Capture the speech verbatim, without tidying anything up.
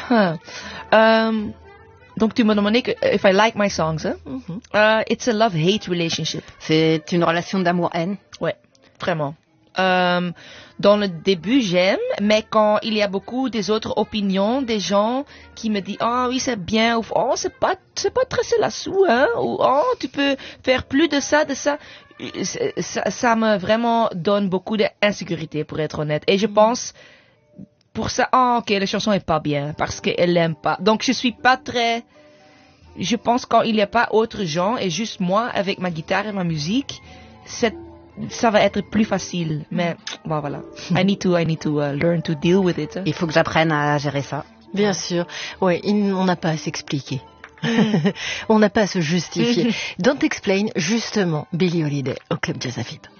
Huh. Um, donc tu m'as demandé que if I like my songs, hein? Mm-hmm. uh, it's a love-hate relationship. C'est une relation d'amour-haine. Ouais, vraiment. Um, dans le début, j'aime, mais quand il y a beaucoup des autres opinions, des gens qui me disent, oh oui, c'est bien, ou oh, c'est pas, c'est pas très la sous, hein, ou oh, tu peux faire plus de ça, de ça, ça, ça me vraiment donne beaucoup d'insécurité, pour être honnête. Et je pense, pour ça, oh, ok, la chanson est pas bien, parce qu'elle l'aime pas. Donc, je suis pas très, je pense quand il n'y a pas autre gens, et juste moi, avec ma guitare et ma musique, c'est ça va être plus facile, mais bon, voilà. I need to, I need to uh, learn to deal with it. Hein. Il faut que j'apprenne à gérer ça. Bien sûr. Ouais, on n'a pas à s'expliquer. On n'a pas à se justifier. Don't Explain, justement, Billie Holiday au Club Jazz Afib.